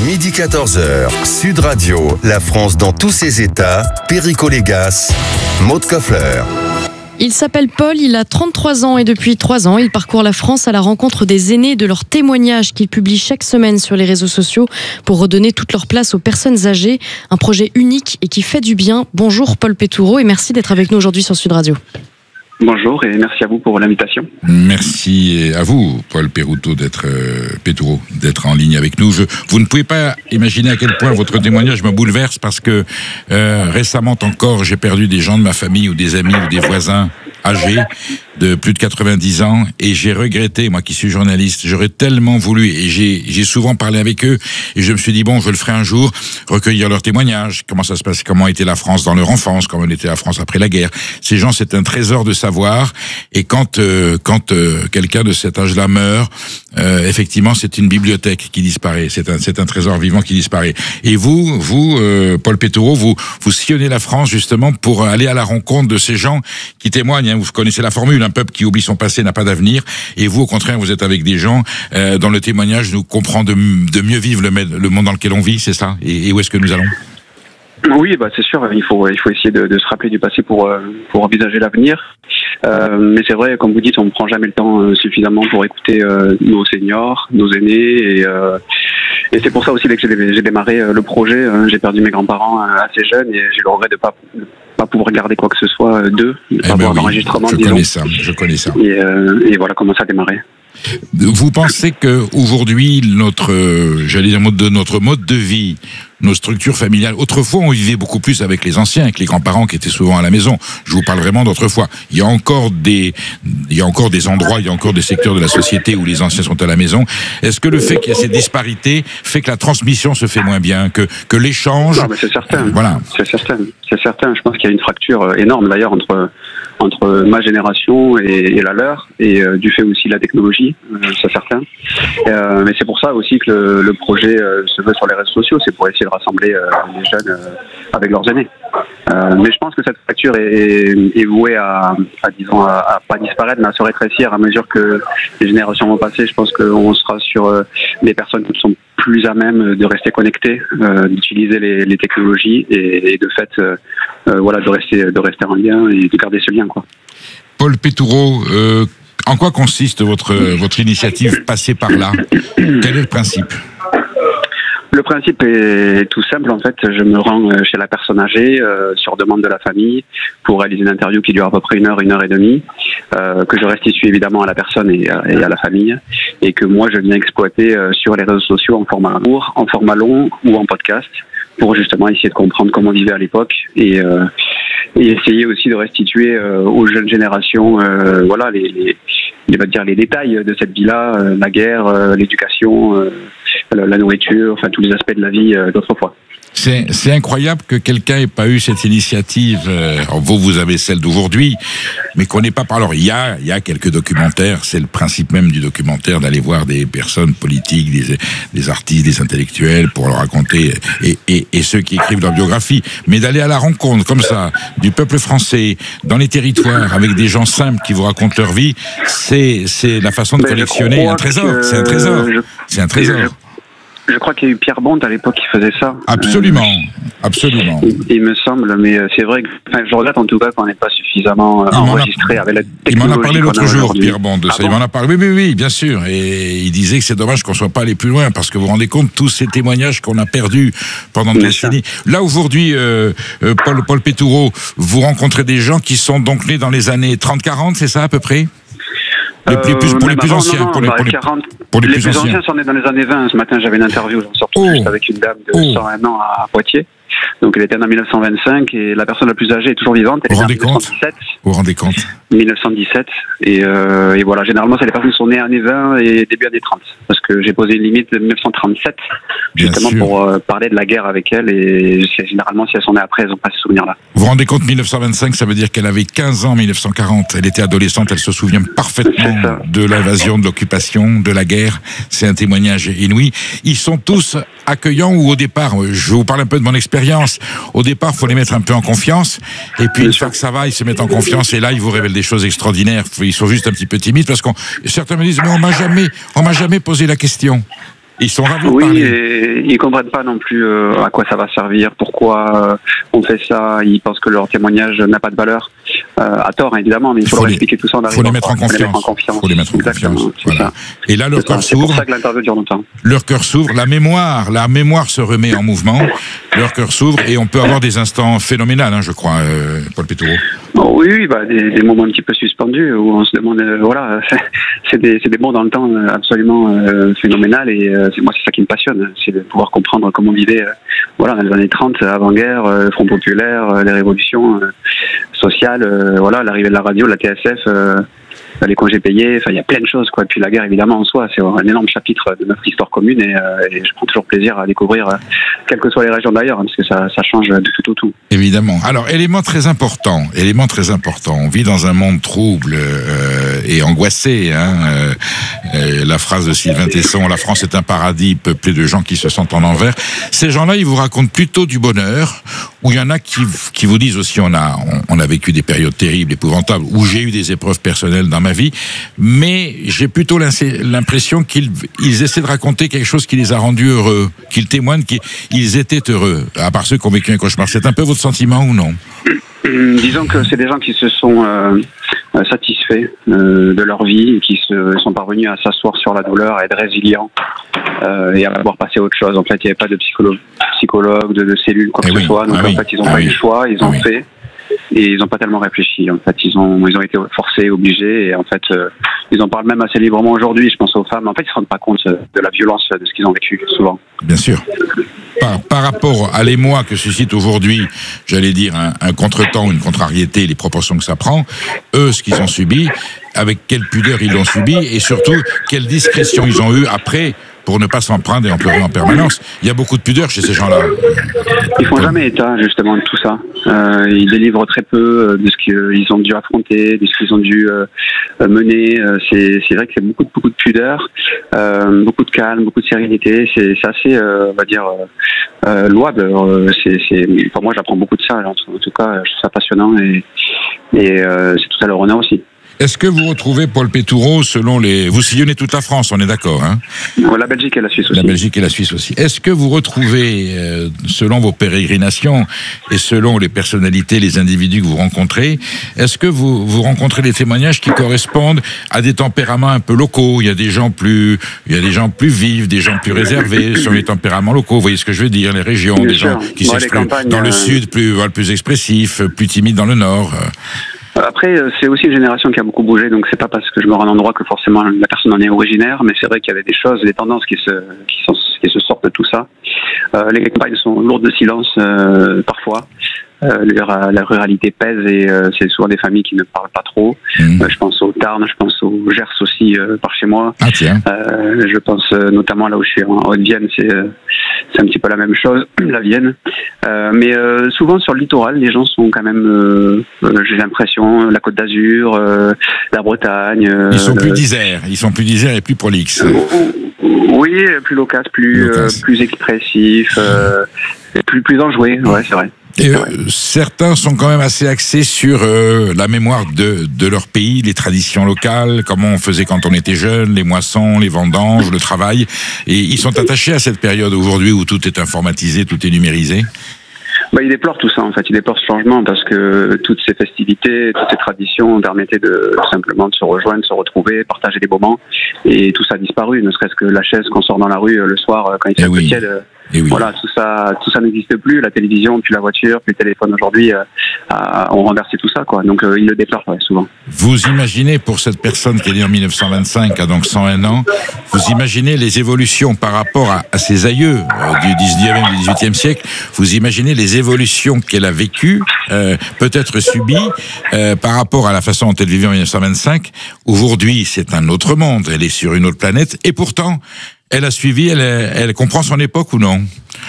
Midi 14h, Sud Radio, la France dans tous ses états, Perico Légas, Maud Koffler. Il s'appelle Paul, il a 33 ans et depuis 3 ans, il parcourt la France à la rencontre des aînés, de leurs témoignages qu'il publie chaque semaine sur les réseaux sociaux pour redonner toute leur place aux personnes âgées. Un projet unique et qui fait du bien. Bonjour Paul Pétoureau et merci d'être avec nous aujourd'hui sur Sud Radio. Bonjour et merci à vous pour l'invitation. Merci à vous, Paul Pétoureau, d'être en ligne avec nous. Vous ne pouvez pas imaginer à quel point votre témoignage me bouleverse parce que récemment encore, j'ai perdu des gens de ma famille ou des amis ou des voisins âgés de plus de 90 ans et j'ai regretté, moi qui suis journaliste, j'aurais tellement voulu et j'ai souvent parlé avec eux et je me suis dit bon, je le ferai un jour, recueillir leurs témoignages, comment ça se passe, comment était la France dans leur enfance, comment était la France après la guerre. Ces gens, c'est un trésor de savoir et quand quelqu'un de cet âge-là meurt, effectivement, c'est une bibliothèque qui disparaît, c'est un trésor vivant qui disparaît. Et vous, Paul Pétoureau, vous sillonnez la France justement pour aller à la rencontre de ces gens qui témoignent. Vous connaissez la formule, un peuple qui oublie son passé n'a pas d'avenir. Et vous, au contraire, vous êtes avec des gens dont le témoignage nous comprend de mieux vivre le monde dans lequel on vit, c'est ça ? Et où est-ce que nous allons ? Oui, c'est sûr. Il faut essayer de se rappeler du passé pour envisager l'avenir. Mais c'est vrai, comme vous dites, on ne prend jamais le temps suffisamment pour écouter nos seniors, nos aînés. Et c'est pour ça aussi que j'ai démarré le projet. J'ai perdu mes grands-parents assez jeunes et j'ai le regret de pas pouvoir garder quoi que ce soit d'eux, de pas avoir d'enregistrement. Je connais ça. Et voilà comment ça a démarré. Vous pensez que aujourd'hui notre mode de vie, nos structures familiales, autrefois on vivait beaucoup plus avec les anciens, avec les grands-parents qui étaient souvent à la maison. Je vous parle vraiment d'autrefois. Il y a encore des endroits, il y a encore des secteurs de la société où les anciens sont à la maison. Est-ce que le fait qu'il y a cette disparité fait que la transmission se fait moins bien, que l'échange? Non, mais c'est certain. Voilà. C'est certain. Je pense qu'il y a une fracture énorme d'ailleurs entre ma génération et la leur, et du fait aussi de la technologie, c'est certain. Mais c'est pour ça aussi que le projet se veut sur les réseaux sociaux, c'est pour essayer de rassembler les jeunes avec leurs aînés. Mais je pense que cette fracture est vouée à pas disparaître, mais à se rétrécir à mesure que les générations vont passer. Je pense qu'on sera sur des personnes qui sont plus à même de rester connectées, d'utiliser les technologies et de fait, de rester en lien et de garder ce lien, quoi. Paul Pétoureau, en quoi consiste votre initiative Passer par là ? Quel est le principe ? Le principe est tout simple, en fait. Je me rends chez la personne âgée sur demande de la famille pour réaliser une interview qui dure à peu près 1 heure et demie, que je restitue évidemment à la personne et à la famille, et que moi je viens exploiter sur les réseaux sociaux en format court, en format long ou en podcast, pour justement essayer de comprendre comment on vivait à l'époque et essayer aussi de restituer aux jeunes générations les détails de cette vie-là, la guerre, l'éducation, la nourriture, enfin tous les aspects de la vie d'autrefois. C'est incroyable que quelqu'un n'ait pas eu cette initiative. Vous avez celle d'aujourd'hui, mais qu'on n'ait pas parlé. Alors, il y a quelques documentaires. C'est le principe même du documentaire, d'aller voir des personnes politiques, des artistes, des intellectuels, pour leur raconter, et ceux qui écrivent leur biographie. Mais d'aller à la rencontre, comme ça, du peuple français, dans les territoires, avec des gens simples qui vous racontent leur vie, c'est la façon de collectionner un trésor. C'est un trésor. C'est un trésor. Je crois qu'il y a eu Pierre Bond à l'époque qui faisait ça. Absolument. Il me semble, mais c'est vrai que je regrette en tout cas qu'on n'ait pas suffisamment enregistré avec la technologie. Il m'en a parlé l'autre jour, Pierre Bond, de ça. Il m'en a parlé, oui, bien sûr. Et il disait que c'est dommage qu'on ne soit pas allé plus loin, parce que vous vous rendez compte, tous ces témoignages qu'on a perdus pendant des décennies. Là, aujourd'hui, Paul Pétoureau, vous rencontrez des gens qui sont donc nés dans les années 30-40, c'est ça à peu près ? Pour les plus anciens. Pour les plus anciens sont nés dans les années 20. Ce matin, j'avais une interview, j'en sors tout juste avec une dame de 101 ans à Poitiers. Donc, elle était née en 1925 et la personne la plus âgée est toujours vivante. Elle est née en 1917. Vous vous rendez compte ? 1917. Et voilà, généralement, c'est les personnes qui sont nées années 20 et début années 30. Parce que j'ai posé une limite de 1937, justement pour parler de la guerre avec elle. Et généralement, si elles sont nées après, elles n'ont pas ces souvenirs-là. Vous vous rendez compte, 1925, ça veut dire qu'elle avait 15 ans en 1940. Elle était adolescente, elle se souvient parfaitement de l'invasion, de l'occupation, de la guerre. C'est un témoignage inouï. Ils sont tous accueillants ou au départ, je vous parle un peu de mon expérience, au départ, il faut les mettre un peu en confiance. Et puis, une fois que ça va, ils se mettent en confiance et là, ils vous révèlent des choses extraordinaires. Ils sont juste un petit peu timides parce que certains me disent, mais on m'a jamais posé la question. Ils sont ravis de Oui, parler. et ils comprennent pas non plus à quoi ça va servir, pourquoi on fait ça. Ils pensent que leur témoignage n'a pas de valeur. À tort, évidemment, mais il faut leur expliquer tout ça. Il faut les mettre en confiance. Faut les mettre en confiance. Voilà. Et là, leur cœur C'est pour s'ouvre. ça que l'interview dure longtemps. Leur cœur s'ouvre. La mémoire se remet en mouvement. Leur cœur s'ouvre et on peut avoir des instants phénoménaux, hein, je crois, Paul Pétoureau. Oh, oui, des moments un petit peu suspendus où on se demande, voilà, c'est des bons dans le temps absolument phénoménal et moi c'est ça qui me passionne, c'est de pouvoir comprendre comment on vivait, voilà, dans les années 30, avant-guerre, le Front populaire, les révolutions sociales, voilà, l'arrivée de la radio, la TSF. Les congés payés, enfin il y a plein de choses quoi. Et puis la guerre évidemment en soi, c'est un énorme chapitre de notre histoire commune et je prends toujours plaisir à découvrir quelles que soient les régions d'ailleurs, hein, parce que ça change du tout au tout. Évidemment. Alors élément très important. On vit dans un monde trouble et angoissé. Hein, la phrase de Sylvain Tesson, la France est un paradis peuplé de gens qui se sentent en envers. Ces gens-là, ils vous racontent plutôt du bonheur, ou il y en a qui vous disent aussi on a vécu des périodes terribles, épouvantables, où j'ai eu des épreuves personnelles dans ma vie, mais j'ai plutôt l'impression qu'ils essaient de raconter quelque chose qui les a rendus heureux, qu'ils témoignent qu'ils étaient heureux, à part ceux qui ont vécu un cauchemar. C'est un peu votre sentiment ou non ? Disons que c'est des gens qui se sont satisfaits de leur vie et qui sont parvenus à s'asseoir sur la douleur, à être résilients et à pouvoir passer à autre chose. En fait, il n'y avait pas de psychologue, de cellule, quoi que ce soit. Donc en fait, ils n'ont pas eu le choix, ils ont fait. Et ils n'ont pas tellement réfléchi. En fait, ils ont été forcés, obligés, et en fait, ils en parlent même assez librement aujourd'hui. Je pense aux femmes. En fait, ils se rendent pas compte de la violence de ce qu'ils ont vécu souvent. Bien sûr. Par rapport à l'émoi que suscite aujourd'hui, j'allais dire un contretemps, une contrariété, les proportions que ça prend, eux, ce qu'ils ont subi, avec quelle pudeur ils l'ont subi, et surtout quelle discrétion ils ont eu après. Pour ne pas s'en prendre et en pleurer en permanence. Il y a beaucoup de pudeur chez ces gens-là. Ils font jamais état, justement, de tout ça. Ils délivrent très peu de ce qu'ils ont dû affronter, de ce qu'ils ont dû mener. C'est vrai que c'est beaucoup de pudeur, beaucoup de calme, beaucoup de sérénité. C'est assez, on va dire, louable. Pour moi, j'apprends beaucoup de ça. En tout cas, je trouve ça passionnant et c'est tout à leur honneur aussi. Est-ce que vous retrouvez, Paul Pétoureau, vous sillonnez toute la France, on est d'accord, hein ? La Belgique et la Suisse aussi. La Belgique et la Suisse aussi. Est-ce que vous retrouvez, selon vos pérégrinations et selon les personnalités, les individus que vous rencontrez, est-ce que vous rencontrez des témoignages qui correspondent à des tempéraments un peu locaux ? Il y a des gens plus vifs, des gens plus réservés sur les tempéraments locaux. Vous voyez ce que je veux dire ? Les régions, Bien des sûr. gens qui s'expriment dans le sud, plus expressifs, plus timides dans le nord. Après, c'est aussi une génération qui a beaucoup bougé, donc c'est pas parce que je me rends à un endroit que forcément la personne en est originaire, mais c'est vrai qu'il y avait des choses, des tendances qui se sortent de tout ça. Les campagnes sont lourdes de silence parfois. La ruralité pèse et c'est souvent des familles qui ne parlent pas trop. Je pense au Tarn, je pense au Gers aussi par chez moi. Ah tiens. Je pense notamment là où je suis en Haute-Vienne, c'est un petit peu la même chose, la Vienne. Mais souvent sur le littoral, les gens sont quand même, j'ai l'impression, la Côte d'Azur, la Bretagne. Ils sont plus diserts et plus prolixes. Oui, plus loquaces, plus expressifs, plus enjoués, ouais, c'est vrai. Et certains sont quand même assez axés sur la mémoire de leur pays, les traditions locales, comment on faisait quand on était jeune, les moissons, les vendanges, le travail. Et ils sont attachés à cette période aujourd'hui où tout est informatisé, tout est numérisé. Ils déplorent tout ça en fait, ils déplorent ce changement parce que toutes ces festivités, toutes ces traditions permettaient simplement de se rejoindre, de se retrouver, partager des moments et tout ça a disparu, ne serait-ce que la chaise qu'on sort dans la rue le soir quand il fait un peu tiède. Voilà, tout ça n'existe plus, la télévision, puis la voiture, puis le téléphone aujourd'hui ont renversé tout ça, quoi. Donc ils le déplorent souvent. Vous imaginez, pour cette personne qui est née en 1925, a donc 101 ans, vous imaginez les évolutions par rapport à ses aïeux du 19e et du 18e siècle, vous imaginez les évolutions qu'elle a vécues, peut-être subies, par rapport à la façon dont elle vivait en 1925. Aujourd'hui, c'est un autre monde, elle est sur une autre planète, et pourtant, elle a suivi, elle comprend son époque ou non ?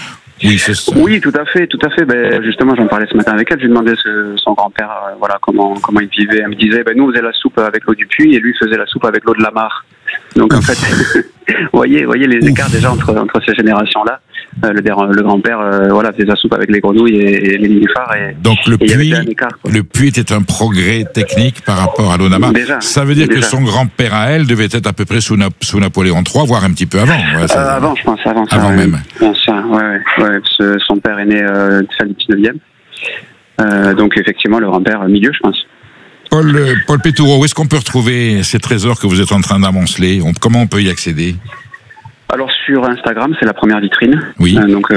Oui, tout à fait. Justement, j'en parlais ce matin avec elle. Je lui demandais son grand-père, comment il vivait. Elle me disait, nous on faisait la soupe avec l'eau du puits et lui faisait la soupe avec l'eau de la mare. Donc en fait, voyez les écarts déjà entre ces générations-là. Le grand-père, voilà, faisait sa soupe avec les grenouilles et les nénuphars. Donc le puits était un progrès technique par rapport à l'Onama. Ça veut dire que son grand-père à elle devait être à peu près sous Napoléon III, voire un petit peu avant. Ouais, avant, je pense, avant ça. Avant même. Son père est né fin du 19e. Donc effectivement, le grand-père milieu, je pense. Paul Pétoureau, où est-ce qu'on peut retrouver ces trésors que vous êtes en train d'amonceler? Comment on peut y accéder? Alors sur Instagram, c'est la première vitrine. Oui.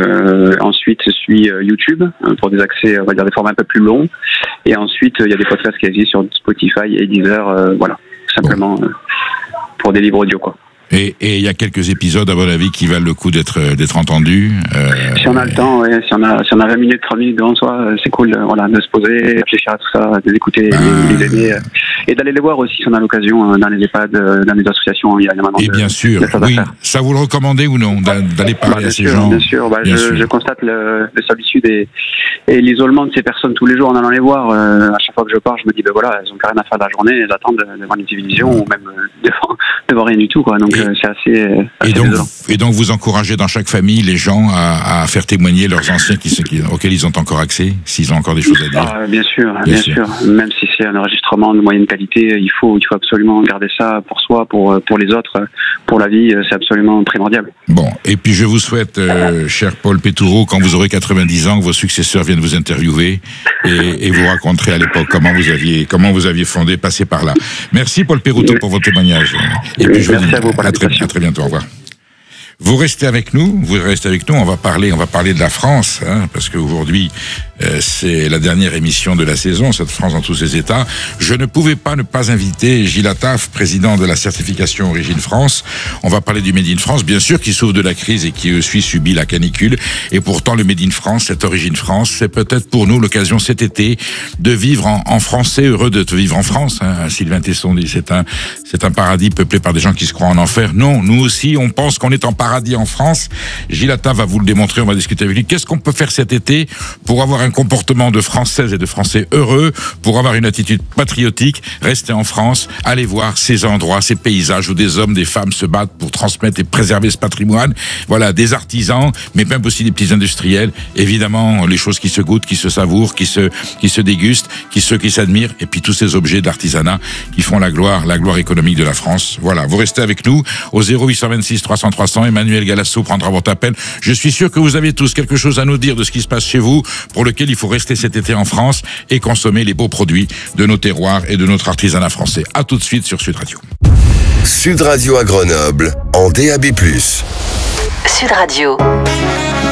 Ensuite suit YouTube pour des accès, on va dire des formats un peu plus longs. Et ensuite il y a des podcasts qui existent sur Spotify et Deezer, voilà, simplement pour des livres audio, quoi. Et il y a quelques épisodes, à mon avis, qui valent le coup d'être entendus. Si on a le temps, ouais, si on a 20 minutes, 30 minutes devant soi, c'est cool, voilà, de se poser, réfléchir à tout ça, d'écouter les aînés, et d'aller les voir aussi si on a l'occasion dans les EHPAD, dans les associations. Il y a maintenant bien sûr, oui. Ça vous le recommandez ou non, d'aller parler à ces gens? Bien sûr. Je constate le solitude et l'isolement de ces personnes tous les jours en allant les voir. À chaque fois que je pars, je me dis, ben voilà, elles ont plus rien à faire de la journée, elles attendent devant une télévision ou même devant rien du tout, quoi. Donc c'est assez désolant. Et donc vous encouragez dans chaque famille les gens à faire témoigner leurs anciens auxquels ils ont encore accès, s'ils ont encore des choses à dire. Bien sûr. Même si c'est un enregistrement de moyenne qualité, il faut absolument garder ça pour soi, pour les autres, pour la vie, c'est absolument primordial. Bon, et puis je vous souhaite, cher Paul Pétoureau, quand vous aurez 90 ans, que vos successeurs viennent vous interviewer et vous raconterez à l'époque comment vous aviez fondé, passé par là. Merci Paul Pétoureau pour votre témoignage. Et puis je vous dis à très bientôt. Au revoir. Vous restez avec nous, on va parler de la France, parce qu'aujourd'hui, c'est la dernière émission de la saison, cette France dans tous ses états. Je ne pouvais pas ne pas inviter Gilles Attaf, président de la certification Origine France. On va parler du Made in France, bien sûr, qui souffre de la crise et qui aussi subit la canicule. Et pourtant, le Made in France, cette Origine France, c'est peut-être pour nous l'occasion cet été de vivre en français, heureux de vivre en France. Sylvain Tesson dit c'est un paradis peuplé par des gens qui se croient en enfer. Non, nous aussi, on pense qu'on est en paradis en France. Gilles Attaf va vous le démontrer, on va discuter avec lui. Qu'est-ce qu'on peut faire cet été pour avoir un comportement de Françaises et de Français heureux, pour avoir une attitude patriotique, rester en France, aller voir ces endroits, ces paysages où des hommes, des femmes se battent pour transmettre et préserver ce patrimoine. Voilà, des artisans, mais même aussi des petits industriels. Évidemment, les choses qui se goûtent, qui se savourent, qui se dégustent, qui s'admirent, et puis tous ces objets d'artisanat qui font la gloire économique de la France. Voilà, vous restez avec nous au 0826 300 300. Emmanuel Galasso prendra votre appel. Je suis sûr que vous avez tous quelque chose à nous dire de ce qui se passe chez vous, pour lequel il faut rester cet été en France et consommer les beaux produits de nos terroirs et de notre artisanat français. À tout de suite sur Sud Radio. Sud Radio à Grenoble, en DAB+. Sud Radio.